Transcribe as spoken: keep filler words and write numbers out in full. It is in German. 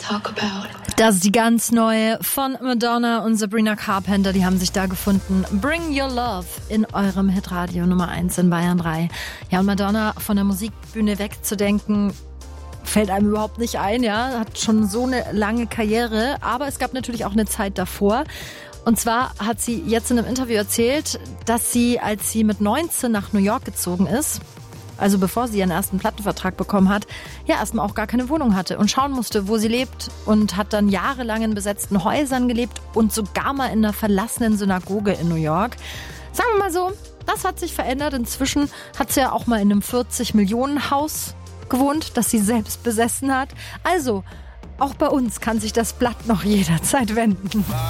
talk about. Das ist die ganz neue von Madonna und Sabrina Carpenter. Die haben sich da gefunden. Bring Your Love in eurem Hitradio Nummer eins in Bayern drei. Ja, und Madonna von der Musikbühne wegzudenken, fällt einem überhaupt nicht ein. Ja, hat schon so eine lange Karriere. Aber es gab natürlich auch eine Zeit davor. Und zwar hat sie jetzt in einem Interview erzählt, dass sie, als sie mit neunzehn nach New York gezogen ist, also bevor sie ihren ersten Plattenvertrag bekommen hat, ja erstmal auch gar keine Wohnung hatte und schauen musste, wo sie lebt, und hat dann jahrelang in besetzten Häusern gelebt und sogar mal in einer verlassenen Synagoge in New York. Sagen wir mal so, das hat sich verändert. Inzwischen hat sie ja auch mal in einem vierzig-Millionen-Haus gewohnt, das sie selbst besessen hat. Also, auch bei uns kann sich das Blatt noch jederzeit wenden.